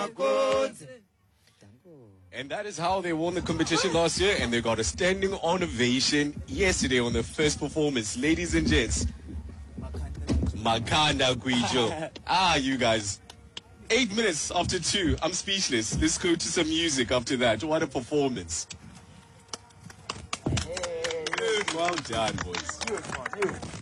And that is how they won the competition last year, and they got a standing ovation yesterday on their first performance. Ladies and gents, Makanda Gwijo. You guys. 8 minutes after 2. I'm speechless. Let's go to some music after that. What a performance. Well done, boys.